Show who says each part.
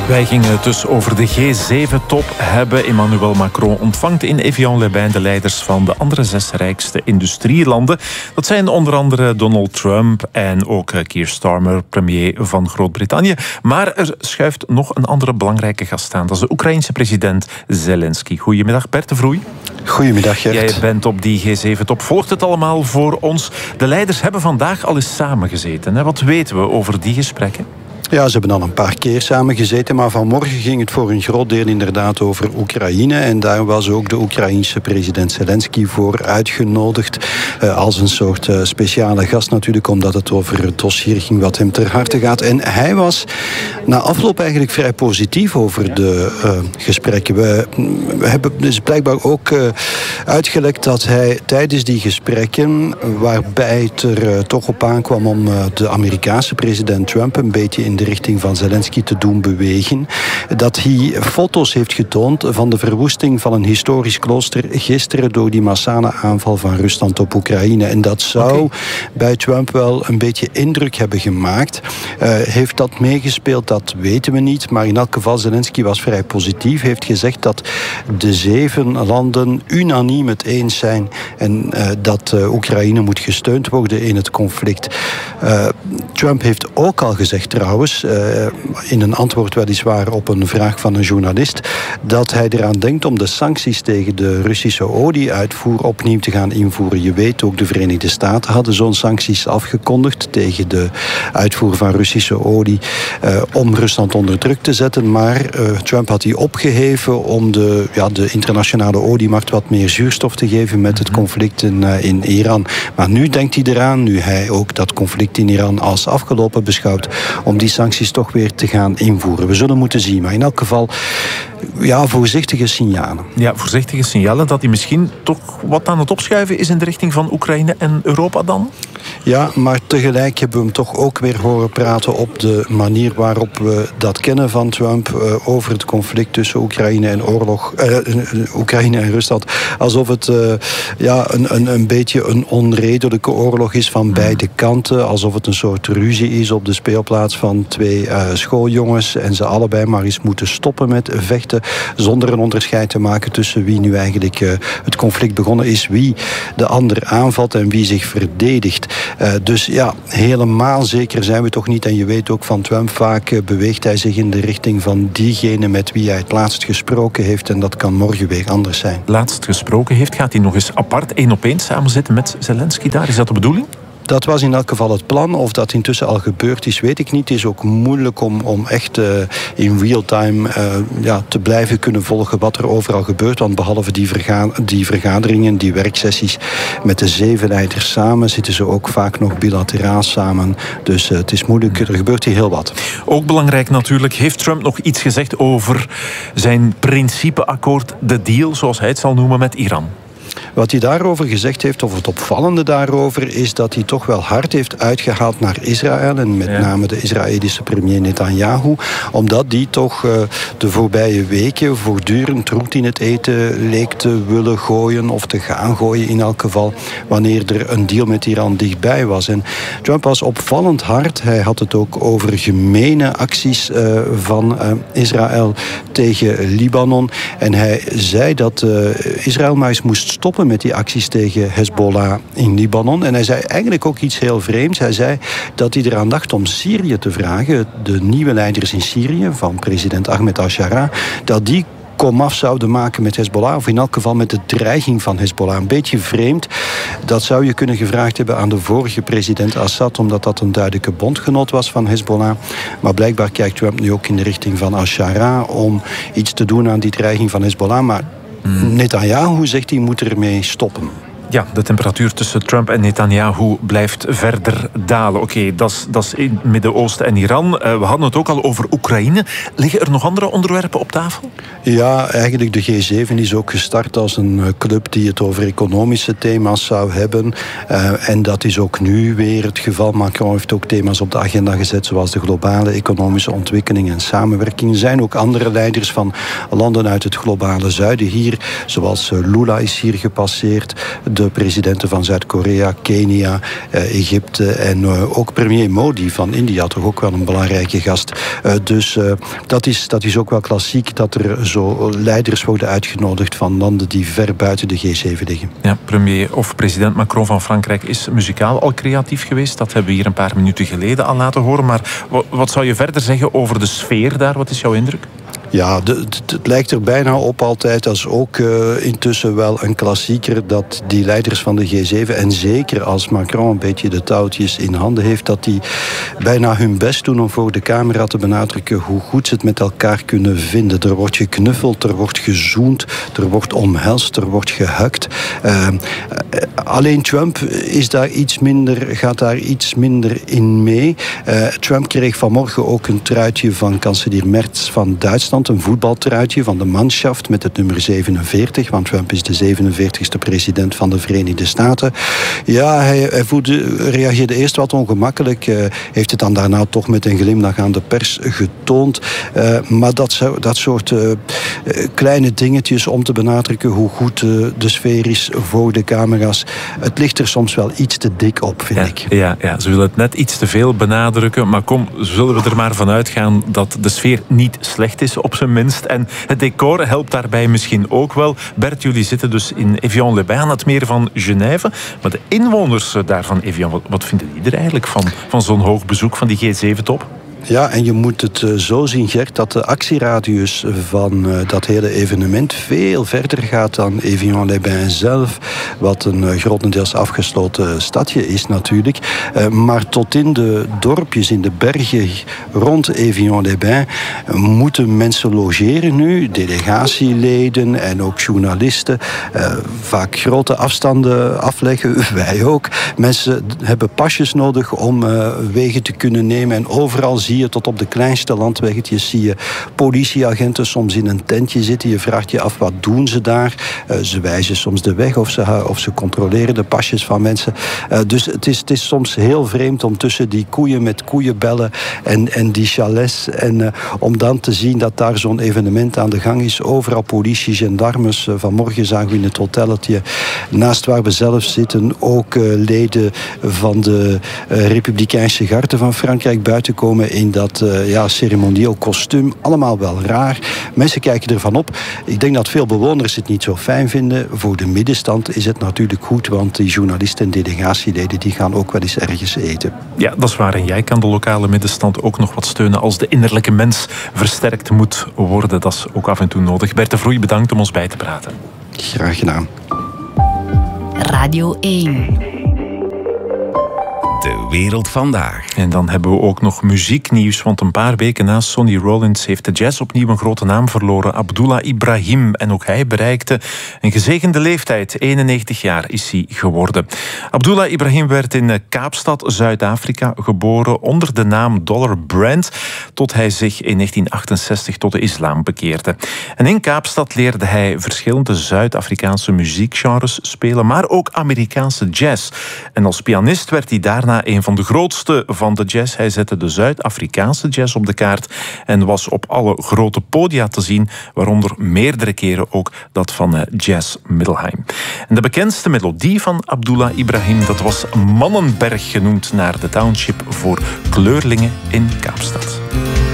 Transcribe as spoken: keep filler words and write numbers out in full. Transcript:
Speaker 1: Wij gingen het dus over de G zeven top hebben. Emmanuel Macron ontvangt in Evian-les-Bains de leiders van de andere zes rijkste industrielanden. Dat zijn onder andere Donald Trump en ook Keir Starmer, premier van Groot-Brittannië. Maar er schuift nog een andere belangrijke gast aan. Dat is de Oekraïense president Zelensky. Goedemiddag, Bert de Vroei.
Speaker 2: Goedemiddag, Gert.
Speaker 1: Jij bent op die G zeven top. Volgt het allemaal voor ons? De leiders hebben vandaag al eens samengezeten. Wat weten we over die gesprekken?
Speaker 2: Ja, ze hebben al een paar keer samengezeten, maar vanmorgen ging het voor een groot deel inderdaad over Oekraïne. En daar was ook de Oekraïense president Zelensky voor uitgenodigd. Uh, als een soort uh, speciale gast natuurlijk, omdat het over het dossier ging wat hem ter harte gaat. En hij was na afloop eigenlijk vrij positief over de uh, gesprekken. We, we hebben dus blijkbaar ook uh, uitgelekt dat hij tijdens die gesprekken, waarbij het er uh, toch op aankwam om uh, de Amerikaanse president Trump een beetje in de richting van Zelensky te doen bewegen, dat hij foto's heeft getoond van de verwoesting van een historisch klooster gisteren door die massale aanval van Rusland op Oekraïne. En dat zou okay. bij Trump wel een beetje indruk hebben gemaakt. Uh, heeft dat meegespeeld? Dat weten we niet. Maar in elk geval, Zelensky was vrij positief. Heeft gezegd dat de zeven landen unaniem het eens zijn en uh, dat uh, Oekraïne moet gesteund worden in het conflict. Uh, Trump heeft ook al gezegd trouwens, Uh, in een antwoord weliswaar op een vraag van een journalist, dat hij eraan denkt om de sancties tegen de Russische olieuitvoer opnieuw te gaan invoeren. Je weet ook, de Verenigde Staten hadden zo'n sancties afgekondigd tegen de uitvoer van Russische olie uh, om Rusland onder druk te zetten. Maar uh, Trump had die opgeheven om de, ja, de internationale oliemarkt wat meer zuurstof te geven met het conflict in, uh, in Iran. Maar nu denkt hij eraan, nu hij ook dat conflict in Iran als afgelopen beschouwt, om die sancties toch weer te gaan invoeren. We zullen moeten zien, maar in elk geval ja, voorzichtige signalen.
Speaker 1: Ja, voorzichtige signalen dat hij misschien toch wat aan het opschuiven is in de richting van Oekraïne en Europa dan?
Speaker 2: Ja, maar tegelijk hebben we hem toch ook weer horen praten op de manier waarop we dat kennen van Trump uh, over het conflict tussen Oekraïne en oorlog, uh, Oekraïne en Rusland. Alsof het uh, ja, een, een, een beetje een onredelijke oorlog is van beide kanten. Alsof het een soort ruzie is op de speelplaats van twee uh, schooljongens en ze allebei maar eens moeten stoppen met vechten zonder een onderscheid te maken tussen wie nu eigenlijk uh, het conflict begonnen is, wie de ander aanvalt en wie zich verdedigt. Uh, dus ja, helemaal zeker zijn we toch niet. En je weet ook van Trump, vaak uh, beweegt hij zich in de richting van diegene met wie hij het laatst gesproken heeft. En dat kan morgen weer anders zijn.
Speaker 1: Laatst gesproken heeft, gaat hij nog eens apart één op één samenzitten met Zelensky daar? Is dat de bedoeling?
Speaker 2: Dat was in elk geval het plan. Of dat intussen al gebeurd is, weet ik niet. Het is ook moeilijk om, om echt uh, in real time uh, ja, te blijven kunnen volgen wat er overal gebeurt. Want behalve die, verga- die vergaderingen, die werksessies met de zeven leiders samen, zitten ze ook vaak nog bilateraal samen. Dus uh, het is moeilijk. Er gebeurt hier heel wat.
Speaker 1: Ook belangrijk natuurlijk, heeft Trump nog iets gezegd over zijn principeakkoord, de deal, zoals hij het zal noemen, met Iran?
Speaker 2: Wat hij daarover gezegd heeft, of het opvallende daarover, is dat hij toch wel hard heeft uitgehaald naar Israël. En met ja. name de Israëlische premier Netanyahu. Omdat die toch uh, de voorbije weken voortdurend roet in het eten leek te willen gooien. Of te gaan gooien in elk geval. Wanneer er een deal met Iran dichtbij was. En Trump was opvallend hard. Hij had het ook over gemene acties uh, van uh, Israël tegen Libanon. En hij zei dat uh, Israël maar eens moest stoppen met die acties tegen Hezbollah in Libanon. En hij zei eigenlijk ook iets heel vreemds. Hij zei dat hij eraan dacht om Syrië te vragen, de nieuwe leiders in Syrië, van president Ahmed al-Shara, dat die komaf zouden maken met Hezbollah, of in elk geval met de dreiging van Hezbollah. Een beetje vreemd. Dat zou je kunnen gevraagd hebben aan de vorige president Assad, omdat dat een duidelijke bondgenoot was van Hezbollah. Maar blijkbaar kijkt Trump nu ook in de richting van al-Shara om iets te doen aan die dreiging van Hezbollah. Maar Netanyahu zegt hij moet ermee stoppen.
Speaker 1: Ja, de temperatuur tussen Trump en Netanyahu blijft verder dalen. Oké, okay, dat is in het Midden-Oosten en Iran. Uh, we hadden het ook al over Oekraïne. Liggen er nog andere onderwerpen op tafel?
Speaker 2: Ja, eigenlijk de G zeven is ook gestart als een club die het over economische thema's zou hebben. Uh, en dat is ook nu weer het geval. Macron heeft ook thema's op de agenda gezet, zoals de globale economische ontwikkeling en samenwerking. Er zijn ook andere leiders van landen uit het globale zuiden hier, zoals Lula is hier gepasseerd. de presidenten van Zuid-Korea, Kenia, uh, Egypte en uh, ook premier Modi van India, toch ook wel een belangrijke gast. Uh, dus uh, dat, is, dat is ook wel klassiek dat er zo leiders worden uitgenodigd van landen die ver buiten de G zeven liggen.
Speaker 1: Ja, premier of president Macron van Frankrijk is muzikaal al creatief geweest. Dat hebben we hier een paar minuten geleden al laten horen. Maar wat zou je verder zeggen over de sfeer daar? Wat is jouw indruk?
Speaker 2: Ja, de, de, het lijkt er bijna op altijd. Dat is ook uh, intussen wel een klassieker dat die leiders van de G zeven, en zeker als Macron een beetje de touwtjes in handen heeft, dat die bijna hun best doen om voor de camera te benadrukken hoe goed ze het met elkaar kunnen vinden. Er wordt geknuffeld, er wordt gezoend, er wordt omhelst, er wordt gehukt. Uh, alleen Trump is daar iets minder, gaat daar iets minder in mee. Uh, Trump kreeg vanmorgen ook een truitje van kanselier Merz van Duitsland. Een voetbaltruitje van de Mannschaft met het nummer zevenenveertig, want Trump is de zevenenveertigste president van de Verenigde Staten. Ja, hij, hij voelde, reageerde eerst wat ongemakkelijk, uh, heeft het dan daarna toch met een glimlach aan de pers getoond. Uh, maar dat, dat soort uh, kleine dingetjes om te benadrukken hoe goed uh, de sfeer is voor de camera's, het ligt er soms wel iets te dik op, vind
Speaker 1: ja,
Speaker 2: ik.
Speaker 1: Ja, ja, ze willen het net iets te veel benadrukken, maar kom, zullen we er maar van uitgaan dat de sfeer niet slecht is, op zijn minst. En het decor helpt daarbij misschien ook wel. Bert, jullie zitten dus in Évian-les-Bains, aan het meer van Genève. Maar de inwoners daar van Évian, wat, wat vinden die er eigenlijk van, van zo'n hoog bezoek van die G zeven top?
Speaker 2: Ja, en je moet het zo zien, Gert, dat de actieradius van uh, dat hele evenement veel verder gaat dan Évian-les-Bains zelf, wat een uh, grotendeels afgesloten stadje is natuurlijk. Uh, maar tot in de dorpjes, in de bergen rond Évian-les-Bains uh, moeten mensen logeren nu, delegatieleden en ook journalisten. Uh, vaak grote afstanden afleggen, wij ook. Mensen hebben pasjes nodig om uh, wegen te kunnen nemen en overal zien je tot op de kleinste landweggetjes zie je politieagenten soms in een tentje zitten. Je vraagt je af, wat doen ze daar? Uh, ze wijzen soms de weg of ze, of ze controleren de pasjes van mensen. Uh, dus het is, het is soms heel vreemd om tussen die koeien met koeienbellen en, en die chalets en uh, om dan te zien dat daar zo'n evenement aan de gang is. Overal politie, gendarmes. Uh, vanmorgen zagen we in het hotelletje naast waar we zelf zitten ook uh, leden van de uh, Republikeinse garde van Frankrijk buiten komen in dat uh, ja, ceremonieel kostuum. Allemaal wel raar. Mensen kijken ervan op. Ik denk dat veel bewoners het niet zo fijn vinden. Voor de middenstand is het natuurlijk goed, want die journalisten en delegatieleden die gaan ook wel eens ergens eten.
Speaker 1: Ja, dat is waar. En jij kan de lokale middenstand ook nog wat steunen als de innerlijke mens versterkt moet worden. Dat is ook af en toe nodig. Bert de Vroei, bedankt om ons bij te praten.
Speaker 2: Graag gedaan.
Speaker 3: Radio één.
Speaker 4: De wereld vandaag.
Speaker 1: En dan hebben we ook nog muzieknieuws, want een paar weken na Sonny Rollins heeft de jazz opnieuw een grote naam verloren. Abdullah Ibrahim. En ook hij bereikte een gezegende leeftijd. eenennegentig jaar is hij geworden. Abdullah Ibrahim werd in Kaapstad, Zuid-Afrika, geboren onder de naam Dollar Brand, tot hij zich in negentien achtenzestig tot de islam bekeerde. En in Kaapstad leerde hij verschillende Zuid-Afrikaanse muziekgenres spelen, maar ook Amerikaanse jazz. En als pianist werd hij daarna een van de grootste van de jazz. Hij zette de Zuid-Afrikaanse jazz op de kaart en was op alle grote podia te zien, waaronder meerdere keren ook dat van Jazz Middelheim. En de bekendste melodie van Abdullah Ibrahim, dat was Mannenberg, genoemd naar de township voor kleurlingen in Kaapstad.